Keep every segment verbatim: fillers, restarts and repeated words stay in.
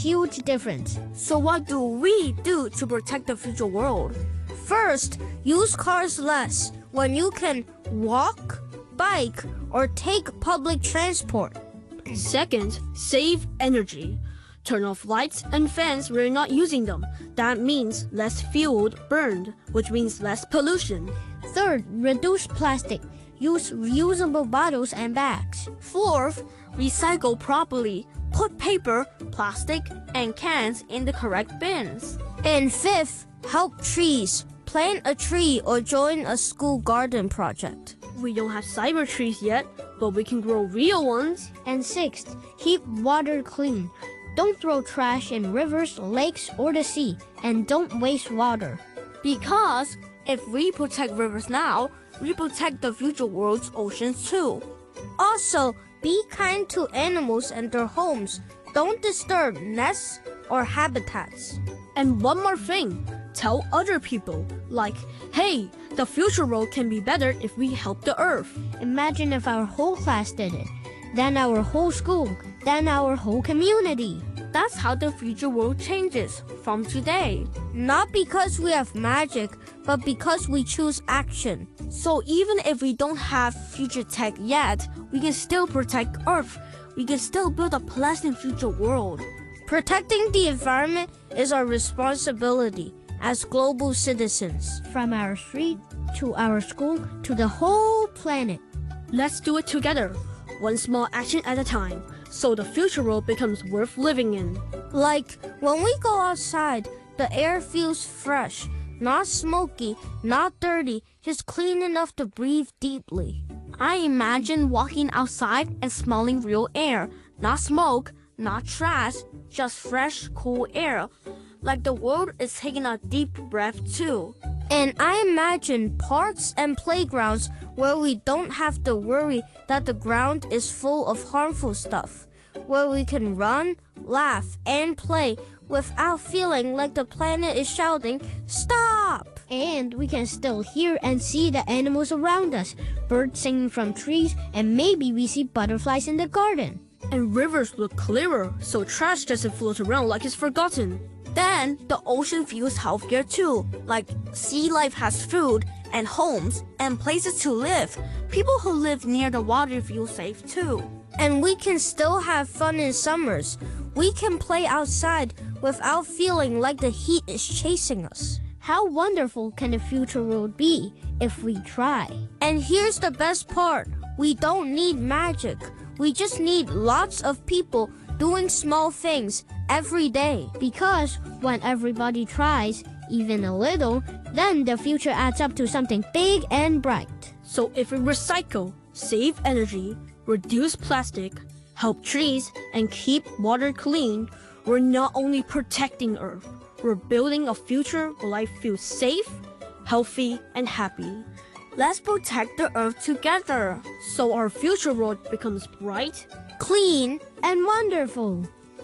huge difference. So what do we do to protect the future world? First, use cars less when you can walk, bike, or take public transport. Second, save energy. Turn off lights and fans when you're not using them. That means less fuel burned, which means less pollution. Third, reduce plastic. Use reusable bottles and bags. Fourth, recycle properly. Put paper, plastic, and cans in the correct bins. And fifth, help trees. Plant a tree or join a school garden project. We don't have cyber trees yet, but we can grow real ones. And sixth, keep water clean. Don't throw trash in rivers, lakes, or the sea, and don't waste water. Because if we protect rivers now, we protect the future world's oceans too. Also, be kind to animals and their homes. Don't disturb nests or habitats. And one more thing, tell other people, like, hey, the future world can be better if we help the earth. Imagine if our whole class did it, then our whole school, then our whole community. That's how the future world changes from today. Not because we have magic, but because we choose action. So even if we don't have future tech yet, we can still protect Earth. We can still build a pleasant future world. Protecting the environment is our responsibility as global citizens. From our street to our school to the whole planet. Let's do it together, one small action at a time, so the future world becomes worth living in. Like when we go outside, the air feels fresh, not smoky, not dirty, just clean enough to breathe deeply. I imagine walking outside and smelling real air, not smoke, not trash, just fresh, cool air. Like the world is taking a deep breath too. And I imagine parks and playgrounds where we don't have to worry that the ground is full of harmful stuff, where we can run, laugh, and play without feeling like the planet is shouting, "Stop!" And we can still hear and see the animals around us, birds singing from trees, and maybe we see butterflies in the garden. And rivers look clearer, so trash doesn't float around like it's forgotten. Then the ocean feels healthier too, like sea life has food and homes and places to live. People who live near the water feel safe too. And we can still have fun in summers. We can play outside without feeling like the heat is chasing us. How wonderful can the future world be if we try? And here's the best part. We don't need magic. We just need lots of people doing small things every day. Because when everybody tries, even a little, then the future adds up to something big and bright. So if we recycle, save energy, reduce plastic, help trees, and keep water clean, we're not only protecting Earth, we're building a future where life feels safe, healthy, and happy. Let's protect the Earth together so our future world becomes bright, clean, and wonderful.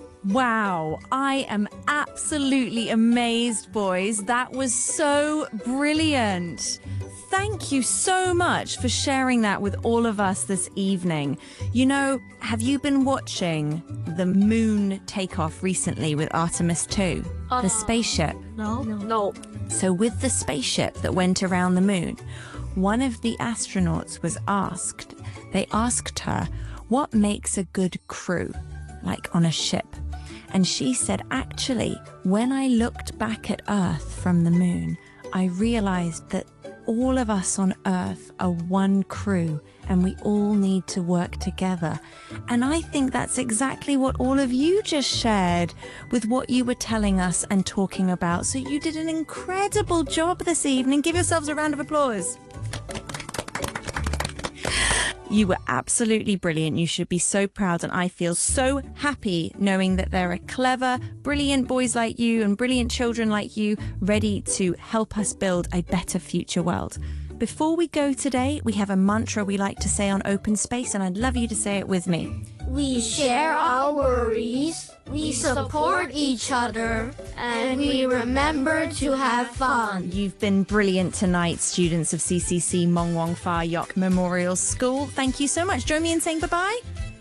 Wow, I am absolutely amazed, boys. That was so brilliant. Thank you so much for sharing that with all of us this evening. You know, have you been watching the moon takeoff recently with Artemis two, uh, the spaceship? No, no, no. So with the spaceship that went around the moon, one of the astronauts was asked, they asked her, what makes a good crew, like on a ship? And she said, actually, when I looked back at Earth from the moon, I realized that all of us on Earth are one crew and we all need to work together. And I think that's exactly what all of you just shared with what you were telling us and talking about. So you did an incredible job this evening. Give yourselves a round of applause. You were absolutely brilliant. You should be so proud. And I feel so happy knowing that there are clever, brilliant boys like you and brilliant children like you ready to help us build a better future world. Before we go today, we have a mantra we like to say on Open Space, and I'd love you to say it with me. We share our worries, we support each other, and we remember to have fun. You've been brilliant tonight, students of C C C Mong Wong Fa Yok Memorial School. Thank you so much. Join me in saying bye-bye.